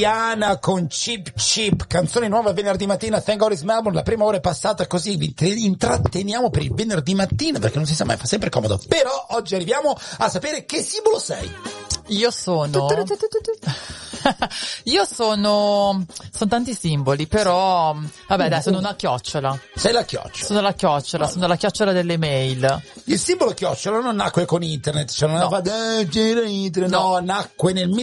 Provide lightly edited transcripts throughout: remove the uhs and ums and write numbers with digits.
Diana con Chip Chip, canzone nuova venerdì mattina. Thank God It's Melbourne. La prima ora è passata così, vi intratteniamo per il venerdì mattina perché non si sa mai, fa sempre comodo. Però oggi arriviamo a sapere che simbolo sei. Io sono tanti simboli, però vabbè dai, sono una chiocciola. Sei la chiocciola. Sono la chiocciola delle mail. Il simbolo chiocciola non nacque con internet, cioè non no, nacque nel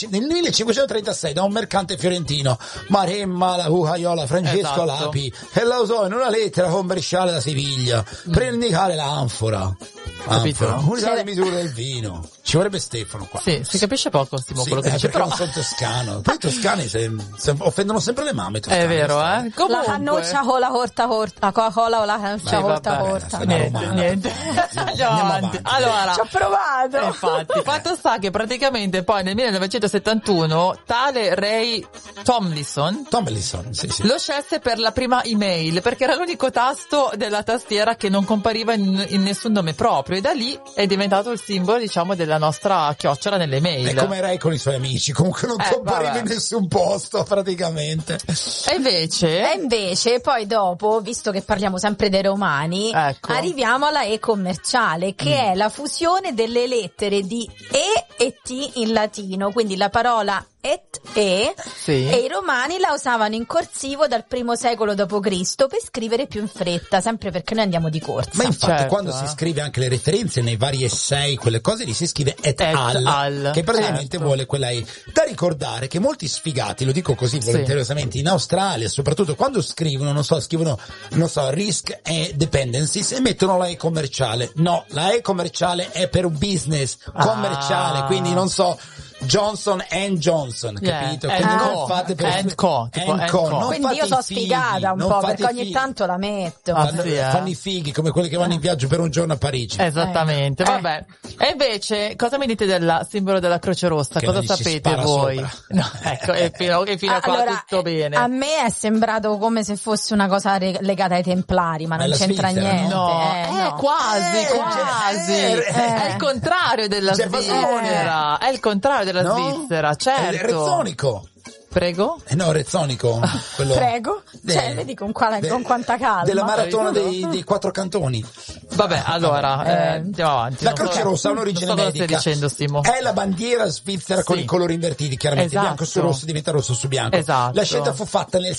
1536 da un mercante fiorentino, Maremma, la Uhaiola, Francesco Esatto. Lapi, e la usò in una lettera commerciale da Siviglia per indicare l'anfora. Capito? Unità di misura del vino. Ci vorrebbe Stefano qua. Sì, si capisce poco Stimo quello che dice, perché però non sono toscano. Poi i toscani offendono sempre le mamme toscane. è vero, eh? Comunque La cannuccia con la corta, la Coca-Cola o la cannuccia corta. Niente. Andiamo avanti. Allora, ci ho provato. Infatti, fatto sta che praticamente poi nel 1971 tale Ray Tomlinson sì. lo scelse per la prima email perché era l'unico tasto della tastiera che non compariva in nessun nome proprio, e da lì è diventato il simbolo, diciamo, della nostra chiocciola nelle mail. È come Ray con i suoi amici, comunque non compariva in nessun posto praticamente. E invece poi dopo, visto che parliamo sempre dei romani, ecco, arriviamo alla E commerciale, che è la fusione delle lettere di E e T in latino, quindi la parola e i romani la usavano in corsivo dal I secolo d.C. per scrivere più in fretta, sempre perché noi andiamo di corsa. Ma infatti certo, quando si scrive anche le referenze nei vari essay, quelle cose lì si scrive et al, che praticamente vuole quella E. Da ricordare che molti sfigati, lo dico così volenteriosamente, in Australia soprattutto, quando scrivono risk e dependencies e mettono la E commerciale. No, la E commerciale è per un business commerciale, quindi non so, Johnson and Johnson, capito? Quindi non fate per and co. Non quindi io sono sfigata un po' perché ogni tanto la metto. Fanno i fighi come quelli che vanno in viaggio per un giorno a Parigi. Esattamente, vabbè. E invece cosa mi dite del simbolo della Croce Rossa? Che cosa sapete voi? No, ecco, e fino a qua tutto bene. A me è sembrato come se fosse una cosa legata ai Templari, ma non c'entra niente. No, quasi. È il contrario della Svizzera. È il contrario della Svizzera, certo. È rezzonico. Prego? No, rezzonico. Quello Prego? Vedi con quanta calma. Della maratona dei quattro cantoni. Vabbè, allora, andiamo avanti. La Croce Rossa ha un'origine medica. Cosa stai dicendo, Simo? È la bandiera svizzera con i colori invertiti, chiaramente. Esatto. Bianco su rosso diventa rosso su bianco. Esatto. La scelta fu fatta nel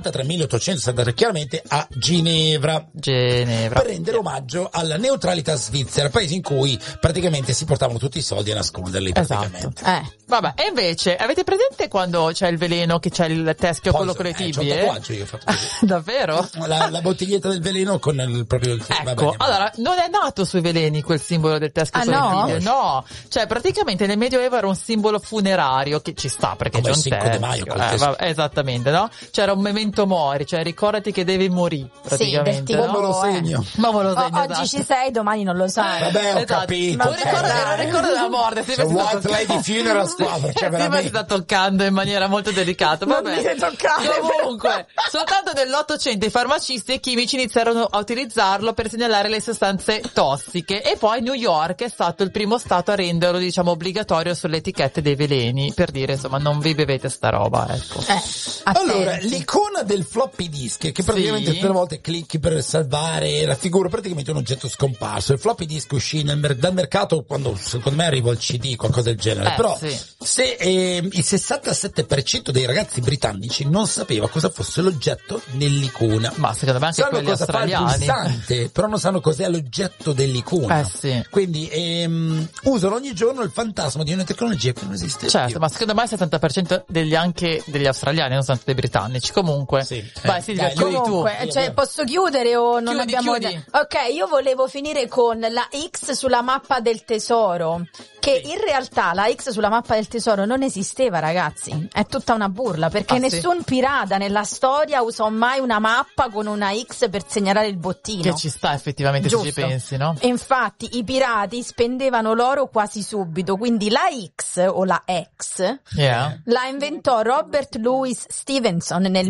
1863, chiaramente a Ginevra. Per rendere omaggio alla neutralità svizzera, paese in cui praticamente si portavano tutti i soldi a nasconderli. Esatto. Vabbè, e invece, avete presente quando c'è il veleno, che c'è il teschio, quello con le tibie? C'ho un tatuaggio io ho fatto così. Davvero? La bottiglietta del veleno con il proprio... Ecco, allora, non è nato sui veleni quel simbolo del teschio con le tibie, no. Cioè, praticamente nel Medioevo era un simbolo funerario, che ci sta, perché c'è un teschio. Esattamente, no? C'era un memento mori, cioè ricordati che devi morire, praticamente. Sì, me lo segno. Oggi ci sei, domani non lo sai. Vabbè, ho capito. Non ricordo della morte. White Lady Funeral Squadra, cioè veramente. Si sta toccando in maniera molto delicata. Vabbè. Comunque, soltanto nell'800 i farmacisti e i chimici iniziarono a utilizzarlo per segnalare le sostanze tossiche, e poi New York è stato il primo stato a renderlo, diciamo, obbligatorio sulle etichette dei veleni, per dire, insomma, non vi bevete sta roba, ecco. Allora, l'icona del floppy disk, che praticamente tutte le volte clicchi per salvare, raffigura praticamente un oggetto scomparso. Il floppy disk uscì dal mercato quando, secondo me, arrivò il CD, qualcosa del genere. Però se il 67% dei ragazzi britannici non sapeva cosa fosse l'oggetto nell'icona. Ma secondo me anche sanno quelli cosa australiani. Fa il pulsante, però non sanno cos'è l'oggetto dell'icona. Quindi usano ogni giorno il fantasma di una tecnologia che non esiste più. Ma secondo me il 70% degli australiani, non soltanto dei britannici. Comunque, vai Silvia, chiudi tu. Cioè, posso chiudere o non abbiamo... Chiudi. Ok, io volevo finire con la X sulla mappa del tesoro, che in realtà la X sulla mappa del tesoro non esisteva, ragazzi. È tutta una burla, perché nessun pirata nella storia usò mai una mappa con una X per segnalare il bottino. Che ci sta effettivamente, se ci pensi, no? Infatti i pirati spendevano l'oro quasi subito, quindi la X o la X la inventò Robert Louis Stevenson nel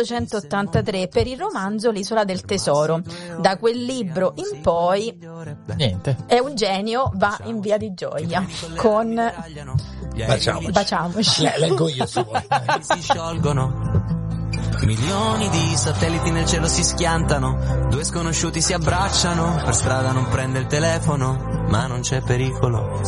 1883 per il romanzo L'isola del tesoro. Da quel libro in poi niente, è un genio, va in via di gioia. via con Baciamoci. Leggo io se vuoi. Si sciolgono. Milioni di satelliti nel cielo si schiantano, due sconosciuti si abbracciano, per strada non prende il telefono, ma non c'è pericolo.